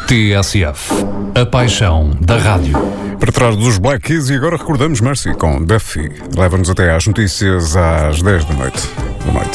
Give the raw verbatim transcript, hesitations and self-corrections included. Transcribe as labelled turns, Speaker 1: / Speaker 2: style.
Speaker 1: T S F, a paixão da rádio.
Speaker 2: Para trás dos Black Keys, e agora recordamos Mercy com Duffy. Leva-nos até às notícias às dez da noite. Boa noite.